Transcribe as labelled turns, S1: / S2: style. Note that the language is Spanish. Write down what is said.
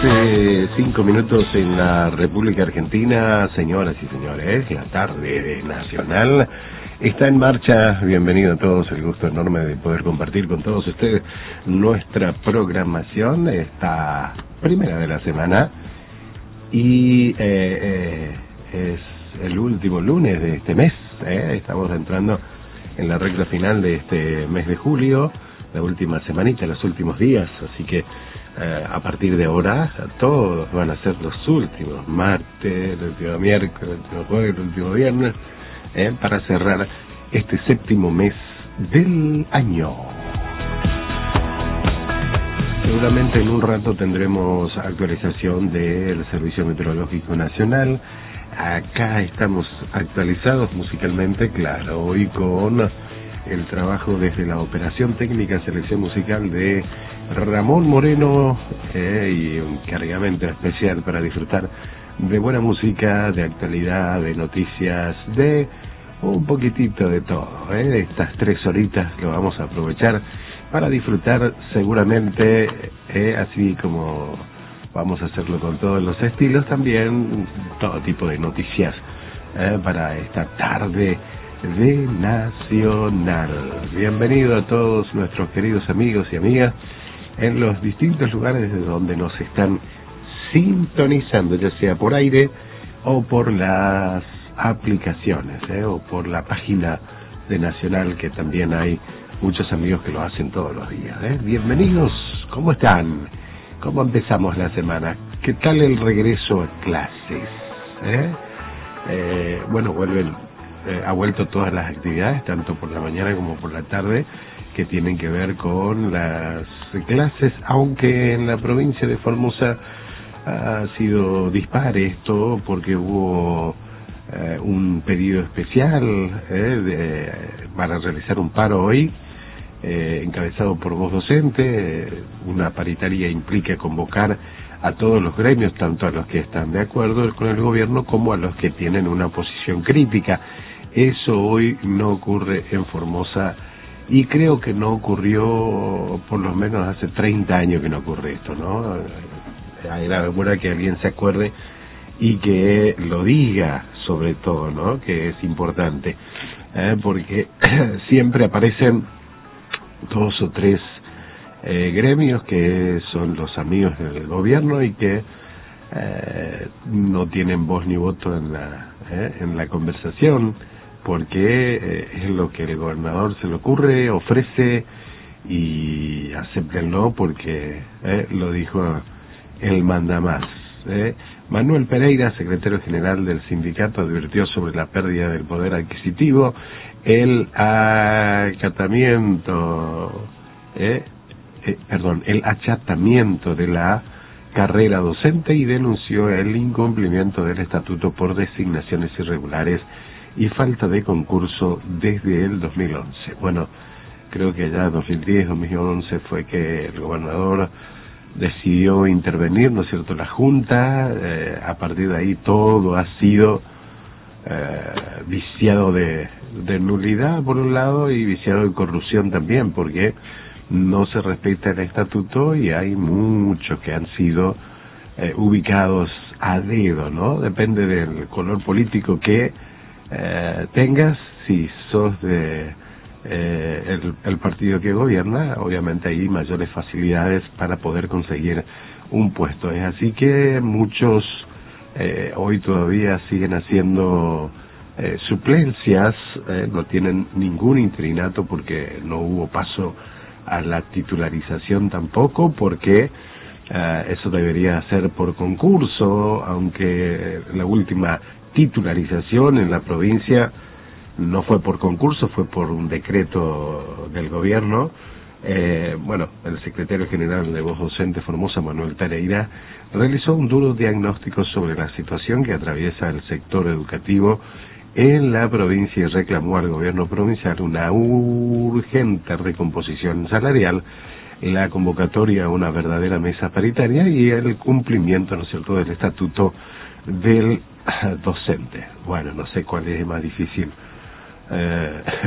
S1: 5 minutos en la República Argentina. Señoras y señores, la tarde nacional está en marcha. Bienvenido a todos, el gusto enorme de poder compartir con todos ustedes nuestra programación, esta primera de la semana, y es el último lunes de este mes. Estamos entrando en la recta final de este mes de julio, la última semanita, los últimos días, así que a partir de ahora todos van a ser los últimos martes, el último miércoles, el último jueves, el último viernes, para cerrar este séptimo mes del año. Seguramente en un rato tendremos actualización del Servicio Meteorológico Nacional. Acá estamos actualizados musicalmente, claro, hoy con el trabajo desde la operación técnica, selección musical de Ramón Moreno, y un cargamento especial para disfrutar de buena música, de actualidad, de noticias, de un poquitito de todo. Estas 3 horitas lo vamos a aprovechar para disfrutar seguramente, así como vamos a hacerlo con todos los estilos, también todo tipo de noticias para esta tarde de Nacional. Bienvenido a todos nuestros queridos amigos y amigas en los distintos lugares de donde nos están sintonizando, ya sea por aire o por las aplicaciones, o por la página de Nacional, que también hay muchos amigos que lo hacen todos los días. Bienvenidos, ¿cómo están? ¿Cómo empezamos la semana? ¿Qué tal el regreso a clases? Bueno, ha vuelto todas las actividades, tanto por la mañana como por la tarde, que tienen que ver con las clases, aunque en la provincia de Formosa ha sido dispar esto, porque hubo un pedido especial para realizar un paro hoy, encabezado por Voz Docente. Una paritaria implica convocar a todos los gremios, tanto a los que están de acuerdo con el gobierno como a los que tienen una posición crítica. Eso hoy no ocurre en Formosa, y creo que no ocurrió, por lo menos hace 30 años que no ocurre esto, ¿no? Era bueno que alguien se acuerde y que lo diga, sobre todo, ¿no? Que es importante, porque siempre aparecen 2 o 3 gremios que son los amigos del gobierno y que no tienen voz ni voto en la conversación, porque es lo que el gobernador se le ocurre, ofrece, y acéptenlo porque lo dijo el mandamás. Manuel Pereira, secretario general del sindicato, advirtió sobre la pérdida del poder adquisitivo, el achatamiento de la carrera docente, y denunció el incumplimiento del estatuto por designaciones irregulares y falta de concurso desde el 2011. Bueno, creo que ya en 2010, 2011 fue que el gobernador decidió intervenir, ¿no es cierto?, la Junta. A partir de ahí todo ha sido viciado de nulidad por un lado, y viciado de corrupción también, porque no se respeta el estatuto y hay muchos que han sido ubicados a dedo, ¿no? Depende del color político que tengas. Si sos de el partido que gobierna, obviamente hay mayores facilidades para poder conseguir un puesto. Es así que muchos hoy todavía siguen haciendo suplencias, no tienen ningún interinato porque no hubo paso a la titularización tampoco, porque eso debería ser por concurso, aunque la última titularización en la provincia no fue por concurso, fue por un decreto del gobierno. Bueno, el secretario general de Voz Docente Formosa, Manuel Pereira, realizó un duro diagnóstico sobre la situación que atraviesa el sector educativo en la provincia y reclamó al gobierno provincial una urgente recomposición salarial, la convocatoria a una verdadera mesa paritaria y el cumplimiento, ¿no es cierto?, del estatuto del docente. Bueno, no sé cuál es más difícil